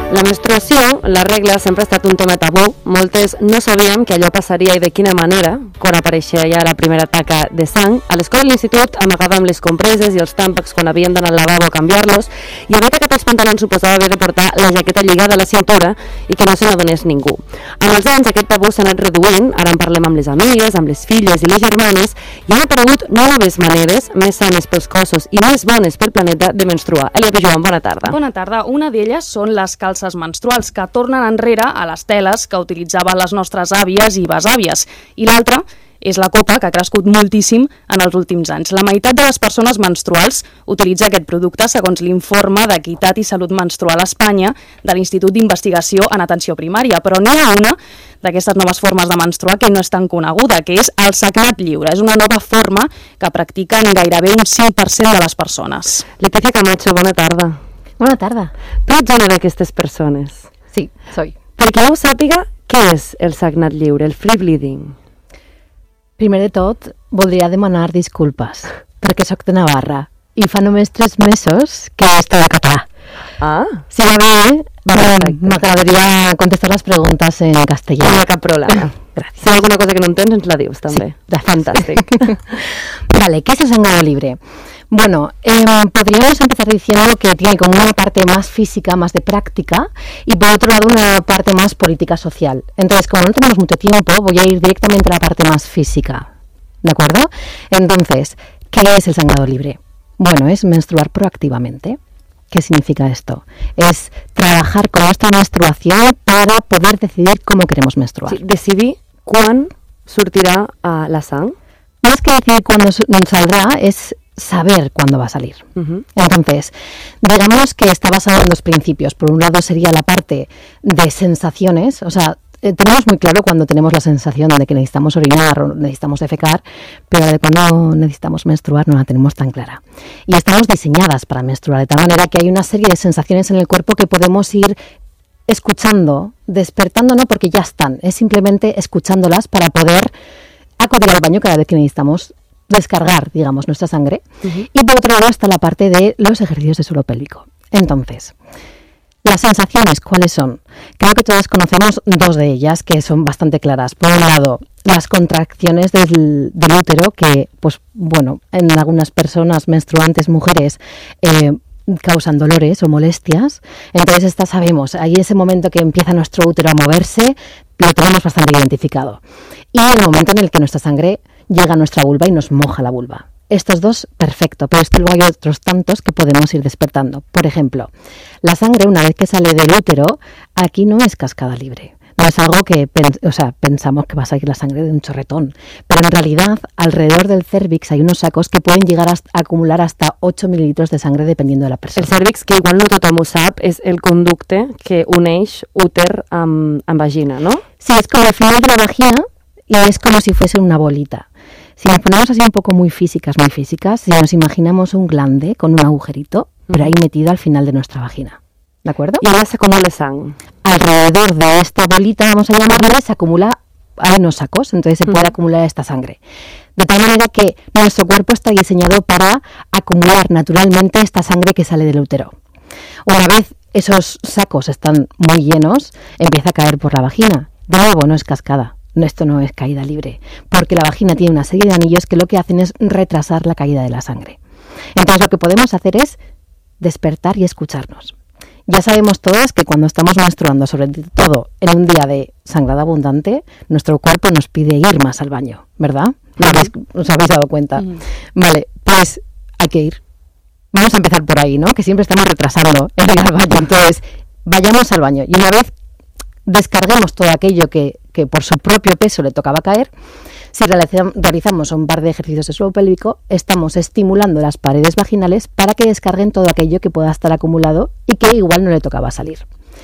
La menstruació, la regla, sempre ha estat un tema tabú. Moltes no sabíem que allò passaria i de quina manera, quan apareixia ja la primera taca de sang. A l'escola i a l'institut amagàvem les compreses i els tàmpacs quan havíem d'anar al lavabo a canviar-los, i haver tacat els pantalons suposava haver de portar la jaqueta lligada a la cintura i que no se n'adonés ningú. Amb els anys aquest tabú s'ha anat reduint, ara en parlem amb les amigues, amb les filles i les germanes, i han aparegut noves maneres, més sanes pels cossos i més bones pel planeta, de menstruar. Elia Pejoan, bona tarda. Bona tarda. Una d'elles són les calces menstruals, que tornen enrere a les teles que utilitzaven les nostres àvies i besàvies. I l'altra és la copa, que ha crescut moltíssim en els últims anys. La meitat de les persones menstruals utilitza aquest producte, segons l'informe d'Equitat i Salut Menstrual a Espanya de l'Institut d'Investigació en Atenció Primària. Però n'hi ha una d'aquestes noves formes de menstruar que no és tan coneguda, que és el sagnat lliure. És una nova forma que practiquen gairebé un 5% de les persones. Leticia Camacho, bona tarda. Bona tarda. Tu ets una d'aquestes persones. Sí, soy. Per qui no ho sàpiga, què és el sagnat lliure, el free bleeding? Primer de tot, voldria demanar disculpes, perquè sóc de Navarra i fa només 3 mesos que estoy de català. Ah, Si va bé, m'agradaria contestar les preguntes en castellà. no hi ha cap problema. Gràcies. Si hi ha alguna cosa que no entens, ens la dius, també. Sí, Fantàstic. Vale, ¿qué es el sangrado libre? Bueno, podríamos empezar diciendo que tiene como una parte más física, más de práctica, y por otro lado una parte más política social. Entonces, como no tenemos mucho tiempo, voy a ir directamente a la parte más física, ¿de acuerdo? Entonces, ¿qué es el sangrado libre? Bueno, es menstruar proactivamente. ¿Qué significa esto? Es trabajar con nuestra menstruación para poder decidir cómo queremos menstruar. Sí, decidir quan sortirà la sang. Más que decidir cuándo saldrá, es saber cuándo va a salir. Entonces, digamos que está basado en 2 principios. Por un lado sería la parte de sensaciones, o sea, tenemos muy claro cuando tenemos la sensación de que necesitamos orinar o necesitamos defecar, pero de cuando necesitamos menstruar no la tenemos tan clara. Y estamos diseñadas para menstruar, de tal manera que hay una serie de sensaciones en el cuerpo que podemos ir escuchando, despertando, no porque ya están, es simplemente escuchándolas para poder acudir al baño cada vez que necesitamos descargar, digamos, nuestra sangre. Y por otro lado está la parte de los ejercicios de suelo pélvico. Entonces, las sensaciones, ¿cuáles son? Creo que todas conocemos 2 de ellas que son bastante claras. Por un lado, las contracciones del útero que, pues bueno, en algunas personas menstruantes, mujeres, causan dolores o molestias. Entonces estas sabemos, ahí ese momento que empieza nuestro útero a moverse, lo tenemos bastante identificado. Y el momento en el que nuestra sangre llega a nuestra vulva y nos moja la vulva. Estos 2, perfecto, pero es que luego hay otros tantos que podemos ir despertando. Por ejemplo, la sangre, una vez que sale del útero, aquí no es cascada libre. No es algo que pensamos que va a salir la sangre de un chorretón. Pero en realidad, alrededor del cérvix hay unos sacos que pueden llegar a acumular hasta 8 mililitros de sangre dependiendo de la persona. El cèrvix, que igual no tothom ho sap, és el conducte que uneix úter amb vagina, ¿no? Sí, es como el final de la vagina y es como si fuese una bolita. Si nos ponemos así un poco muy físicas, si nos imaginamos un glande con un agujerito, pero ahí metido al final de nuestra vagina. ¿De acuerdo? I allà s'acumula sang. Alrededor de esta bolita, vamos a llamarla, se acumula, hay unos sacos, entonces se puede acumular esta sangre. De tal manera que nuestro cuerpo está diseñado para acumular naturalmente esta sangre que sale del útero. Una vez esos sacos están muy llenos, empieza a caer por la vagina. De nuevo, no es cascada. Esto no es caída libre, porque la vagina tiene una serie de anillos que lo que hacen es retrasar la caída de la sangre. Entonces lo que podemos hacer es despertar y escucharnos. Ya sabemos todas que cuando estamos menstruando, sobre todo en un día de sangrado abundante, nuestro cuerpo nos pide ir más al baño, ¿verdad? ¿Os habéis dado cuenta? Vale, pues hay que ir. Vamos a empezar por ahí, ¿no? Que siempre estamos retrasando el ir al baño. Entonces, vayamos al baño y una vez descarguemos todo aquello que por su propio peso le tocaba caer, si realizamos un par de ejercicios de suelo pélvico, estamos estimulando las paredes vaginales para que descarguen todo aquello que pueda estar acumulado y que igual no le tocaba salir.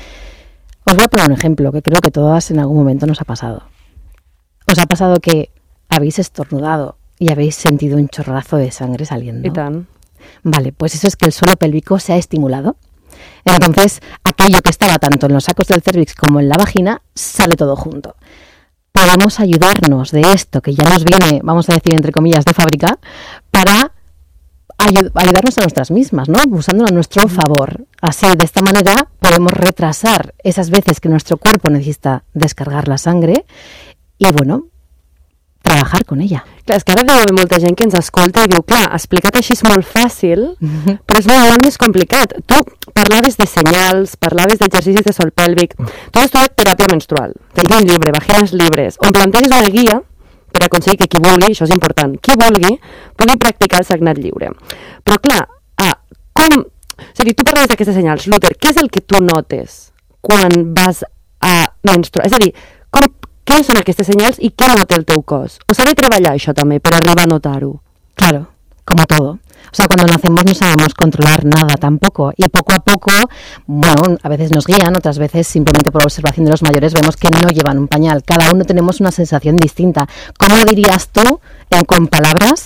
Os voy a poner un ejemplo que creo que todas en algún momento nos ha pasado. ¿Os ha pasado que habéis estornudado y habéis sentido un chorrazo de sangre saliendo? I tant. Vale, pues eso es que el suelo pélvico se ha estimulado. Entonces, aquello que estaba tanto en los sacos del cérvix como en la vagina, sale todo junto. Podemos ayudarnos de esto que ya nos viene, vamos a decir entre comillas, de fábrica, para ayudarnos a nosotras mismas, ¿no? Usándolo a nuestro favor. Así, de esta manera, podemos retrasar esas veces que nuestro cuerpo necesita descargar la sangre y, bueno, trabajar con ella. Clar, és que ara deu haver molta gent que ens escolta i diu, clar, explicat així és molt fàcil, però és molt més complicat. Tu parlaves de senyals, parlaves d'exercicis de sòl pèlvic, tu has estudiat teràpia menstrual, tens un llibre, Vaginas Libres, on planteges una guia per aconseguir que qui vulgui, això és important, qui vulgui, pugui practicar el sagnat lliure. Però clar, com... És a dir, tu parlaves d'aquestes senyals, Luther, què és el que tu notes quan vas a menstruar? És a dir, què són aquestes senyals i què nota el teu cos? O s'ha de treballar això també per arribar a notar-ho? Claro, como todo. O sea, cuando nacemos no sabemos controlar nada tampoco y poco a poco, bueno, a veces nos guían, otras veces simplemente por observación de los mayores vemos que no llevan un pañal. Cada uno tenemos una sensación distinta. ¿Cómo lo dirías tú, con palabras,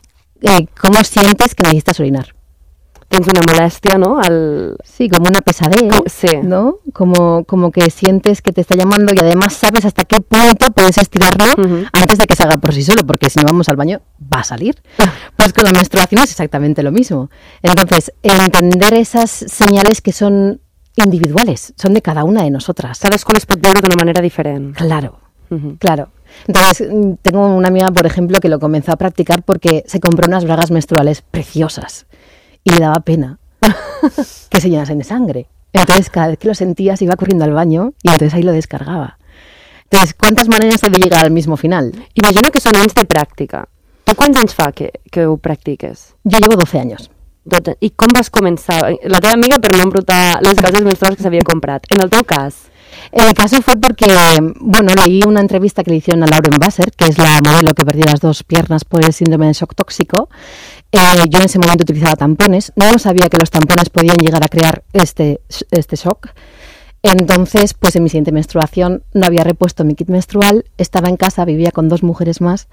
cómo sientes que necesitas orinar? Tens una molèstia, ¿no? Sí, como una pesadez, sí. ¿no? Como que sientes que te está llamando y además sabes hasta qué punto puedes estirarlo antes de que salga por sí solo, porque si no vamos al baño, va a salir. Pues con la menstruación es exactamente lo mismo. Entonces, entender esas señales que son individuales, son de cada una de nosotras. Cadascú les pot veure d'una manera diferent. Claro, claro. Entonces, tengo una amiga, por ejemplo, que lo comenzó a practicar porque se compró unas bragas menstruales preciosas. Y le daba pena que se llenasen de sangre. Entonces, cada vez que lo sentía, se iba corriendo al baño y entonces ahí lo descargaba. Entonces, ¿cuántas maneras hay de llegar al mismo final? Imagino que són anys de pràctica. Tu quants anys fa que ho practiques? Yo llevo 12 años. I com vas començar? La teva amiga per no embrutar les calces menstruals que s'havia comprat. En el teu cas? En el caso fue porque, bueno, leí una entrevista que le hicieron a Lauren Basser, que es la modelo que perdió las 2 piernas por el síndrome de shock tóxico. Yo en ese momento utilizaba tampones. No sabía que los tampones podían llegar a crear este shock. Entonces, pues en mi siguiente menstruación no había repuesto mi kit menstrual, estaba en casa, vivía con 2 mujeres más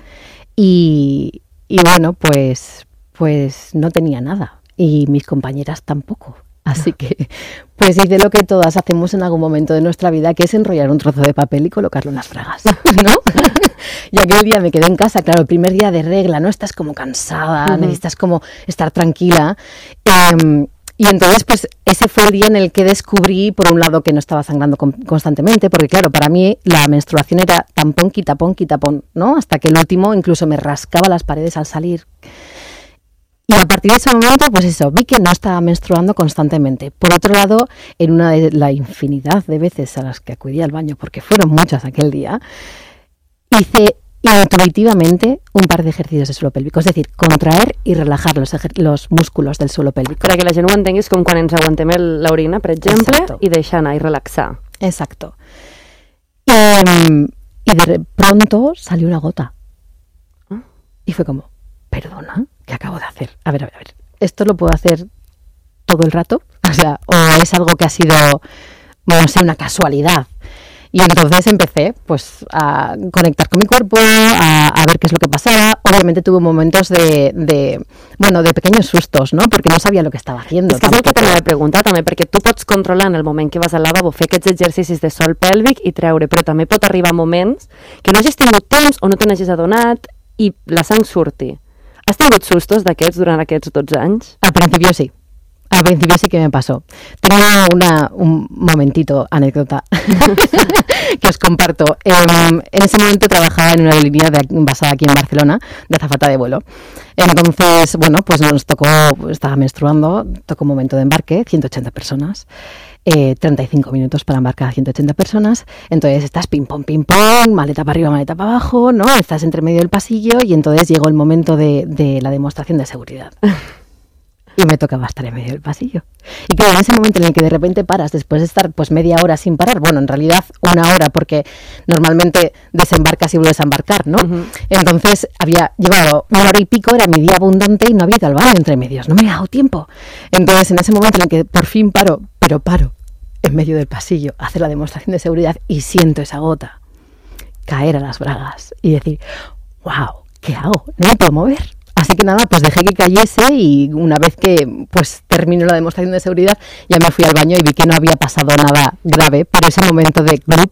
y bueno, pues no tenía nada. Y mis compañeras tampoco. Así que, pues hice lo que todas hacemos en algún momento de nuestra vida, que es enrollar un trozo de papel y colocarlo en las bragas, ¿no? Y aquel día me quedé en casa, claro, el primer día de regla, ¿no? Estás como cansada, necesitas como estar tranquila. Y entonces, pues ese fue el día en el que descubrí, por un lado, que no estaba sangrando constantemente, porque claro, para mí la menstruación era tampón, quitapón, ¿no? Hasta que el último incluso me rascaba las paredes al salir. Y a partir de ese momento, pues eso, vi que no estaba menstruando constantemente. Por otro lado, en una de la infinidad de veces a las que acudí al baño, porque fueron muchas aquel día, hice intuitivamente un par de ejercicios de suelo pélvico, es decir, contraer y relajar los músculos del suelo pélvico. Per a que la gent ho entengui, és com quan ens aguantem l'orina, per exemple, exacto, i deixar anar i relaxar. Exacto. Y de pronto salió una gota. Y fue como, perdona, ¿qué acabo de hacer? A ver, ¿esto lo puedo hacer todo el rato? O sea, ¿o es algo que ha sido, no sé, una casualidad? Y entonces empecé, pues, a conectar con mi cuerpo, a ver qué es lo que pasaba. Obviamente tuve momentos de pequeños sustos, ¿no? Porque no sabia lo que estava haciendo. És que és el que t'anava a preguntar també, perquè tu pots controlar en el moment que vas al lavabo, fer aquests exercicis de sòl pèlvic i treure, però també pot arribar moments que no hagis tingut temps o no te n'hagis adonat i la sang surti. ¿Has tingut sustos d'aquests durant aquests 12 anys? Al principio sí. Al principio sí que me pasó. Tengo un momentito, anécdota, que os comparto. En ese momento trabajaba en una aerolínea basada aquí en Barcelona, de azafata de vuelo. Entonces, bueno, pues nos tocó, estaba menstruando, tocó un momento de embarque, 180 personas. 35 minutos para embarcar a 180 personas, entonces estás ping pong, maleta para arriba, maleta para abajo, ¿no? Estás entre medio del pasillo y entonces llegó el momento de la demostración de seguridad. Y me tocaba estar en medio del pasillo. Y claro, en ese momento en el que de repente paras, después de estar pues media hora sin parar, bueno, en realidad 1 hora, porque normalmente desembarcas y vuelves a embarcar, ¿no? Entonces había llevado 1 hora y pico, era mi día abundante y no había ido al baño entre medios, no me había dado tiempo. Entonces en ese momento en el que por fin paro en medio del pasillo, a hacer la demostración de seguridad y siento esa gota caer a las bragas y decir, wow, ¿qué hago? No me puedo mover. Así que nada, pues dejé que cayese y una vez que pues terminó la demostración de seguridad ya me fui al baño y vi que no había pasado nada grave, pero ese momento de grup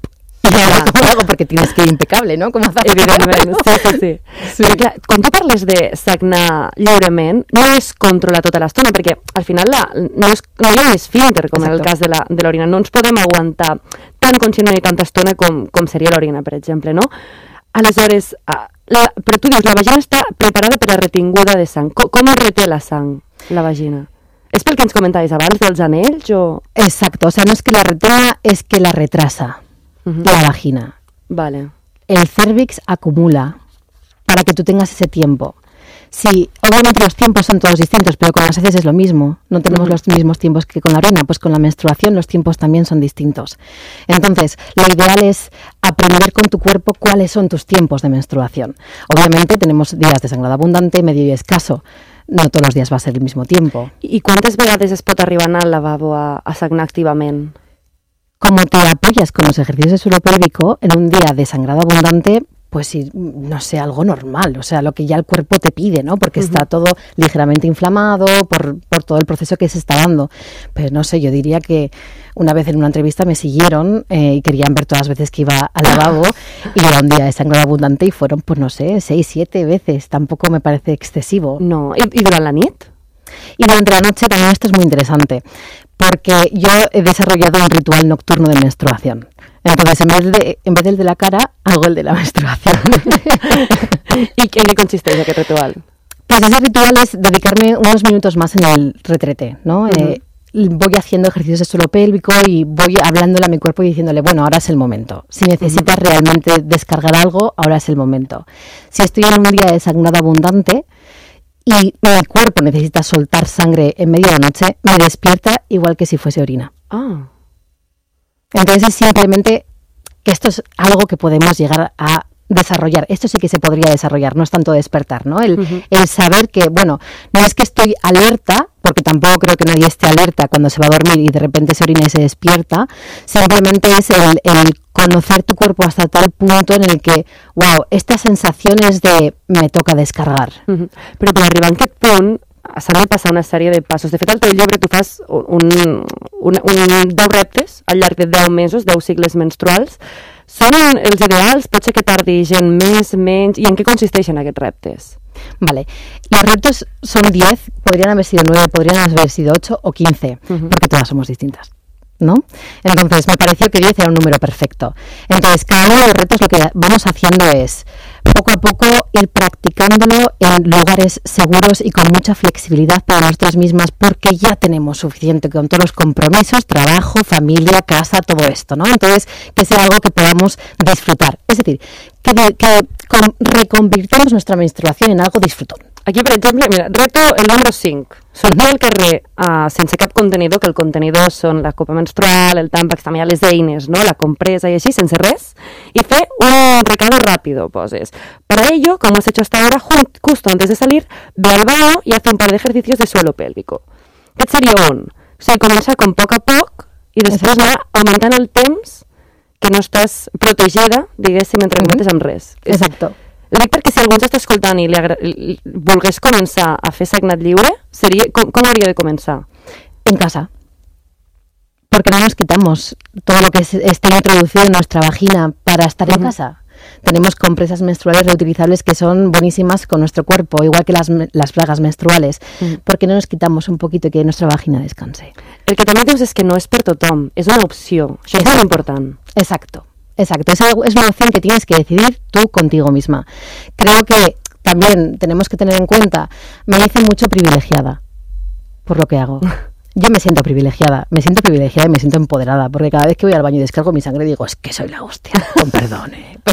I ara com hago? Perquè tienes que ir impecable, no? Com Evidentment, sí. Però clar, quan tu parles de sagnar lliurement, no és controlar tota l'estona, perquè al final no hi ha un esfínter, com en el cas de l'orina. No ens podem aguantar tant conscientment i tanta estona com seria l'orina, per exemple, no? Aleshores, però tu dius, la vagina està preparada per a retinguda de sang. Com es reté la sang, la vagina? ¿Es pel que ens comentaves abans dels anells o...? Exacto, o sea, no es que la retenga, es que la retrasa la vagina. Vale. El cérvix acumula para que tú tengas ese tiempo. Sí, obviamente los tiempos son todos distintos, pero con las heces es lo mismo. No tenemos los mismos tiempos que con la orina, pues con la menstruación los tiempos también son distintos. Entonces, lo ideal es aprender con tu cuerpo cuáles son tus tiempos de menstruación. Obviamente tenemos días de sangrado abundante, medio y escaso. No todos los días va a ser el mismo tiempo. I quantes vegades es pot arribar a anar al lavabo a sagnar activament? Como te apoyas con los ejercicios de suelo pélvico, en un día de sangrado abundante, pues sí, no sé, algo normal, o sea, lo que ya el cuerpo te pide, ¿no? Porque está todo ligeramente inflamado por todo el proceso que se está dando. Pero no sé, yo diría que una vez en una entrevista me siguieron y querían ver todas las veces que iba al lavabo y era un día de sangrado abundante y fueron, pues no sé, 6, 7 veces. Tampoco me parece excesivo. No, ¿y durant la nit? Y durante la noche también esto es muy interesante, porque yo he desarrollado un ritual nocturno de menstruación. Entonces, en vez del de la cara, hago el de la menstruación. ¿Y en qué consiste ese ritual? Pues ese ritual es dedicarme unos minutos más en el retrete, ¿no? Voy haciendo ejercicios de suelo pélvico y voy hablándole a mi cuerpo y diciéndole, bueno, ahora es el momento. Si necesitas realmente descargar algo, ahora es el momento. Si estoy en un día de sangrado abundante y mi cuerpo necesita soltar sangre en medio de la noche, me despierta igual que si fuese orina. Ah. Entonces es simplemente que esto es algo que podemos llegar a desarrollar. Esto sí que se podría desarrollar, no es tanto despertar, ¿no? El saber que, bueno, no es que estoy alerta, porque tampoco creo que nadie esté alerta cuando se va a dormir y de repente se orina y se despierta, simplemente es el conocer tu cuerpo hasta tal punto en el que, wow, esta sensación es de me toca descargar. Però per arribar a aquest punt s'han de passar una sèrie de passos. De fet, al teu llibre tu fas 10 reptes al llarg de 10 mesos, 10 cicles menstruals. Són els ideals? Pot ser que tardi gent més, menys? I en què consisteixen aquests reptes? Vale, los retos son 10, podrían haber sido 9, podrían haber sido 8 o 15, porque todas somos distintas, ¿no? Entonces me pareció que 10 era un número perfecto. Entonces cada uno de los retos lo que vamos haciendo es poco a poco ir practicándolo en lugares seguros y con mucha flexibilidad para nosotras mismas, porque ya tenemos suficiente con todos los compromisos, trabajo, familia, casa, todo esto, ¿no? Entonces que sea algo que podamos disfrutar, es decir, que reconvirtamos nuestra menstruación en algo disfrutón. Aquí, per exemple, mira, reto el número 5. Sortir al carrer sense cap contenidor, que el contenidor són la copa menstrual, el tàmpax, també hi ha les eines, ¿no? La compresa i així, sense res, y fer un recado rápido, poses. Para ello, como has hecho hasta ahora, justo antes de salir, ve al baño y hace un par de ejercicios de suelo pélvico. Aquest seria un. O sigui, començar com poc a poc i després anar augmentant el temps que no estàs protegida, diguéssim, entre cometes, amb res. Exacto. Ho dic perquè si algú ens està escoltant i volgués començar a fer sagnat lliure, com hauria de comenzar? En casa. Porque no nos quitamos todo lo que está introducido en nuestra vagina para estar en casa. Tenemos compresas menstruales reutilizables que son buenísimas con nuestro cuerpo, igual que las bragas menstruales. Porque no nos quitamos un poquito y que nuestra vagina descanse. El que també dius és que no és per tothom, és una opció. Això és molt important. Exacto. Exacto, es una opción que tienes que decidir tú contigo misma. Creo que también tenemos que tener en cuenta, me dicen mucho privilegiada por lo que hago. Yo me siento privilegiada y me siento empoderada, porque cada vez que voy al baño y descargo mi sangre digo, es que soy la hostia, con perdón,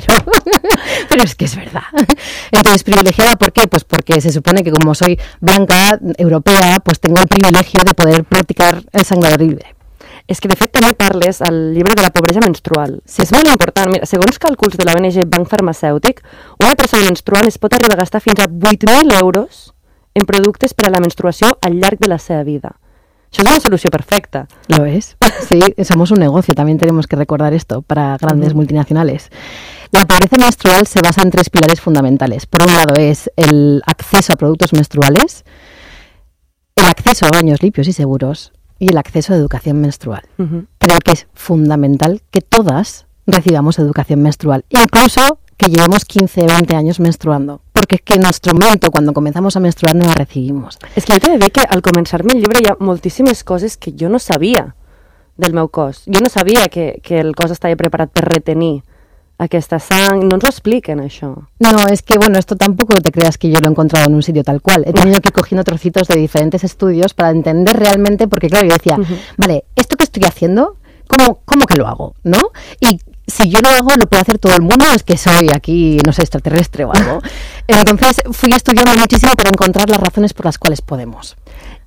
pero es que es verdad. Entonces, privilegiada, ¿por qué? Pues porque se supone que como soy blanca, europea, pues tengo el privilegio de poder practicar el sangrado libre. És que, de fet, també parles al llibre de la pobresa menstrual. Sí. És molt important. Mira, segons càlculs de l'ONG Banc Farmacèutic, una persona menstruant es pot arribar a gastar fins a 8.000 euros en productes per a la menstruació al llarg de la seva vida. Això és una solució perfecta. Lo es. Sí, somos un negocio, también tenemos que recordar esto para grandes multinacionales. La pobreza menstrual se basa en 3 pilares fundamentales. Por un lado es el acceso a productos menstruales, el acceso a baños limpios y seguros, y el acceso a educación menstrual. Creo que es fundamental que todas recibamos educación menstrual, incluso que llevemos 15, 20 años menstruando, porque es que en nuestro momento, cuando comenzamos a menstruar, no la recibimos. És que jo t'he de dir que al començar-me el llibre hi ha moltíssimes coses que jo no sabia del meu cos. Jo no sabia que el cos estava preparat per retenir aquesta sang, no ens ho expliquen això. No, es que bueno, esto tampoco te creas que yo lo he encontrado en un sitio tal cual. He tenido que ir cogiendo trocitos de diferentes estudios para entender realmente, porque claro, yo decía, vale, esto que estoy haciendo, ¿cómo que lo hago? ¿No? Y si yo lo hago, lo puede hacer todo el mundo, es que soy aquí, no sé, extraterrestre o algo. Entonces fui estudiando muchísimo para encontrar las razones por las cuales podemos.